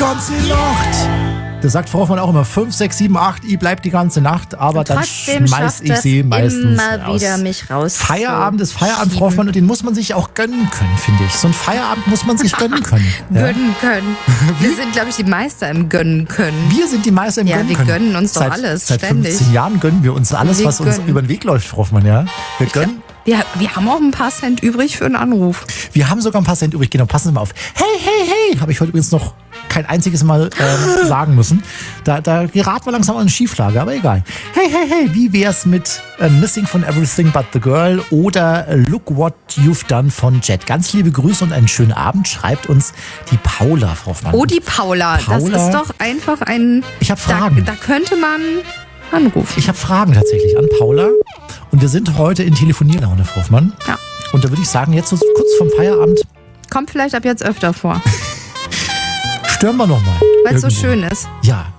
ganze Nacht. Das sagt Frau Hoffmann auch immer, 5, 6, 7, 8, ich bleib die ganze Nacht, aber dann schmeiß ich sie meistens immer raus. wieder mich raus. Feierabend ist Feierabend, Frau Hoffmann, und den muss man sich auch gönnen können, finde ich. So ein Feierabend muss man sich gönnen können. Gönnen können. Wir sind, glaube ich, die Meister im Gönnen können. Wir sind die Meister im Gönnen können. Ja, wir gönnen uns doch alles, seit ständig. 15 Jahren gönnen wir uns alles, was uns über den Weg läuft, Frau Hoffmann, ja. Wir gönnen. Wir haben auch ein paar Cent übrig für einen Anruf. Wir haben sogar ein paar Cent übrig. Genau, passen Sie mal auf. Hey, hey, hey, habe ich heute übrigens noch kein einziges Mal sagen müssen. Da geraten wir langsam an eine Schieflage, aber egal. Hey, hey, hey, wie wär's mit Missing von Everything But The Girl oder Look What You've Done von Jet? Ganz liebe Grüße und einen schönen Abend, schreibt uns die Paula, Frau Hoffmann. Oh, die Paula. Das ist doch einfach ein... Ich habe Fragen. Da könnte man anrufen. Ich habe Fragen tatsächlich an Paula. Und wir sind heute in Telefonierlaune, Frau Hoffmann. Ja. Und da würde ich sagen, jetzt so kurz vom Feierabend. Kommt vielleicht ab jetzt öfter vor. Stören wir nochmal. Weil es so schön ist. Ja.